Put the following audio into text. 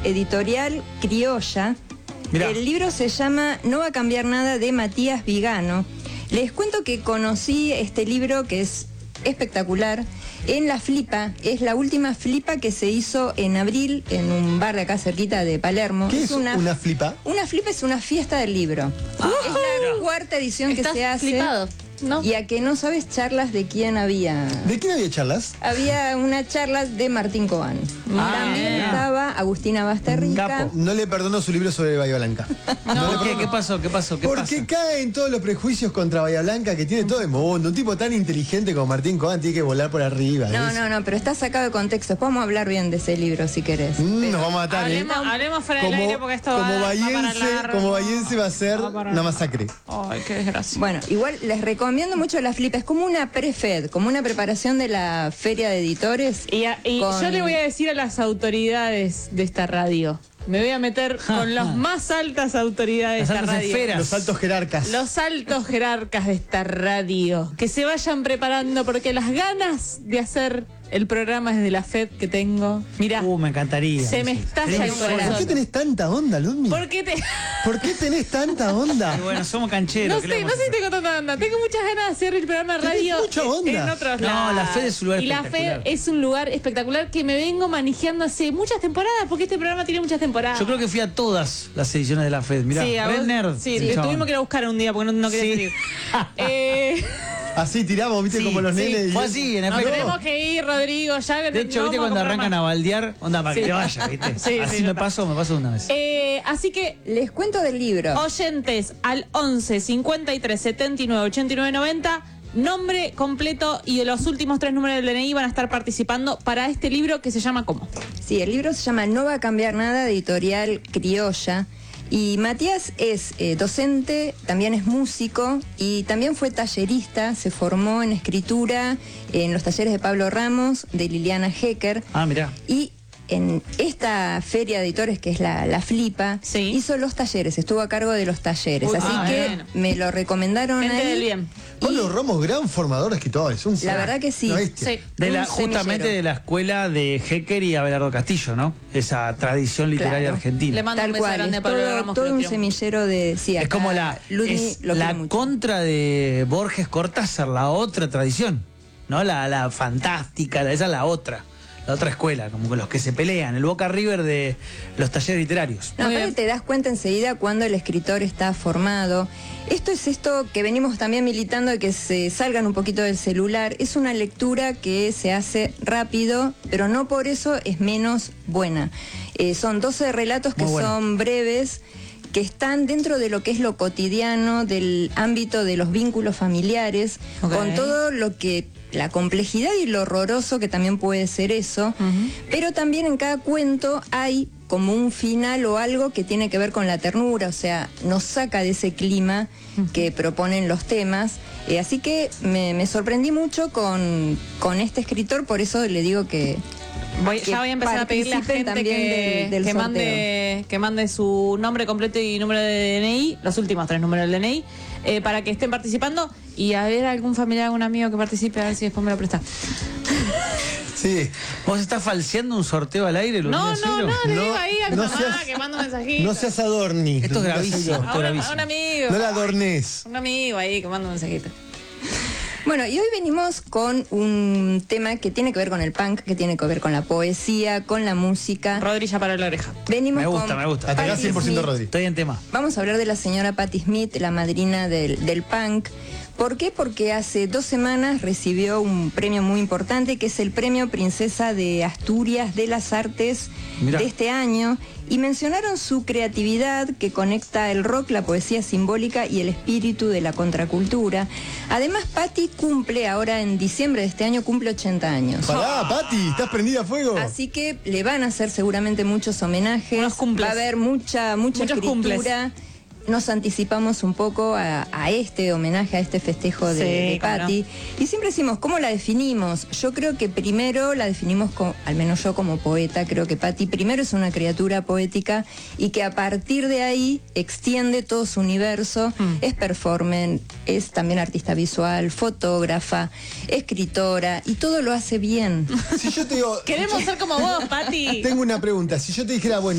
editorial Criolla. Mirá. El libro se llama No va a cambiar nada, de Matías Vigano. Les cuento que conocí este libro, que es espectacular, en La Flipa. Es la última Flipa que se hizo en abril en un bar de acá cerquita de Palermo. ¿Qué es una flipa? Una Flipa es una fiesta del libro. Es la cuarta edición que se hace. Flipado, ¿no? Y a que no sabes charlas de quién había. ¿De quién había charlas? Había una charla de Martín Cobán. También bien. estaba Agustina Basterrica. Capo. No le perdono su libro sobre Bahía Blanca. ¿Por qué? ¿Qué pasó? ¿Qué pasó? ¿Qué Porque pasa? caen todos los prejuicios contra Bahía Blanca que tiene todo el mundo. Un tipo tan inteligente como Martín Cobán tiene que volar por arriba. No, pero está sacado de contexto. Después vamos a hablar bien de ese libro si querés. Nos vamos a matar, Hablemos fuera del aire porque esto va para largo. como bahiense va a ser Va para una largo. masacre. Ay, qué desgracia. Bueno, igual les recomiendo mucho La Flipa. Es como una pre-fed, como una preparación de la feria de editores. Y con- yo le voy a decir a las autoridades de esta radio. Me voy a meter con las más altas autoridades de Las esta altas radio. esferas. Los altos jerarcas. Los altos jerarcas de esta radio. Que se vayan preparando porque las ganas de hacer el programa desde la FED que tengo, mirá, Me encantaría. se me estalla el ¿Por qué corazón. tenés tanta onda, Ludmi? ¿Por qué te...? ¿Por qué tenés tanta onda? Y bueno, somos cancheros. No ¿qué le sé, no vamos a sé si hacer? tengo tanta onda. Tengo muchas ganas de hacer el programa de Tenés radio mucha onda. en otros No, lados. la FED es un lugar Y la espectacular. FED es un lugar espectacular que me vengo manejando hace muchas temporadas, porque este programa tiene muchas temporadas. Yo creo que fui a todas las ediciones de la FED. Mirá, Sí, a re vos- nerd. sí, el chabón. tuvimos que ir a buscar un día porque no quería Sí. salir. Así tiramos, viste, Sí, como los sí, nenes. y- fue así, en Nos efecto. tenemos que ir, Rodrigo. Ya De hecho, viste cuando arrancan a baldear, onda para que Sí. te vayas, viste. Sí, Así sí, me ya pasó de una vez. Así que, Les cuento del libro. oyentes, al 11 53 79 89 90, nombre completo y de los últimos 3 números del DNI van a estar participando para este libro que se llama ¿cómo? Sí, el libro se llama No va a cambiar nada, de editorial Criolla. Y Matías es docente, también es músico y también fue tallerista, se formó en escritura en los talleres de Pablo Ramos, de Liliana Hecker. Ah, mirá. Y en esta feria de editores, que es la Flipa, Sí. hizo los talleres, estuvo a cargo de los talleres. Uy, así ah, que bueno. me lo recomendaron Gente ahí. del bien. Y Pablo Ramos, gran formador de escritores. Un la crack. verdad que sí. Una bestia. Sí. un Justamente semillero. de la escuela de Hecker y Abelardo Castillo, ¿no? Esa tradición literaria Claro. argentina. Le mando un Tal beso cual, grande es a Pablo todo, Ramos. todo que lo un quiero. semillero de... Sí, Es acá como la Ludmi lo quiere mucho. contra de Borges Cortázar, la otra tradición, ¿no? La fantástica, esa es la otra escuela, como con los que se pelean, el Boca River de los talleres literarios. No, Muy aparte bien. te das cuenta enseguida cuando el escritor está formado. Esto que venimos también militando de que se salgan un poquito del celular. Es una lectura que se hace rápido, pero no por eso es menos buena. Son 12 relatos que Muy bueno. son breves, que están dentro de lo que es lo cotidiano, del ámbito de los vínculos familiares, Ok. con todo lo que... la complejidad y lo horroroso que también puede ser eso, pero también en cada cuento hay como un final o algo que tiene que ver con la ternura, o sea, nos saca de ese clima que proponen los temas. Así que me sorprendí mucho con este escritor, por eso le digo que... Ya voy a empezar a pedirle a participen gente también del que mande su nombre completo y número de DNI, los últimos 3 números del DNI, para que estén participando y a ver algún familiar, algún amigo que participe, a ver si después me lo presta. Sí. ¿Vos estás falseando un sorteo al aire? No, le digo ahí a mi no mamá seas- que manda un mensajito. No seas adorni. Esto es gravísimo. A un amigo. No la adornes. Un amigo ahí que manda un mensajito. Bueno, y hoy venimos con un tema que tiene que ver con el punk, que tiene que ver con la poesía, con la música. Rodrilla para la oreja. Venimos Me gusta, con me gusta. Hasta acá Patti 100% Smith. Rodri. Estoy en tema. Vamos a hablar de la señora Patti Smith, la madrina del punk. ¿Por qué? Porque hace 2 semanas recibió un premio muy importante, que es el Premio Princesa de Asturias de las Artes Mirá. de este año. Y mencionaron su creatividad que conecta el rock, la poesía simbólica y el espíritu de la contracultura. Además, Patti cumple, ahora en diciembre de este año, cumple 80 años. Pará, Pati, ¿estás prendida a fuego? Así que le van a hacer seguramente muchos homenajes. Unos cumples. Va a haber mucha Muchos escritura. cumples. Nos anticipamos un poco a este homenaje, a este festejo Sí, de cómo no. Patti. Y siempre decimos, ¿cómo la definimos? Yo creo que primero la definimos, al menos yo como poeta, creo que Patti primero es una criatura poética y que a partir de ahí extiende todo su universo. Es performer, es también artista visual, fotógrafa, escritora y todo lo hace bien. Si yo te digo, Queremos ser como vos, Pati. tengo una pregunta. Si yo te dijera, bueno,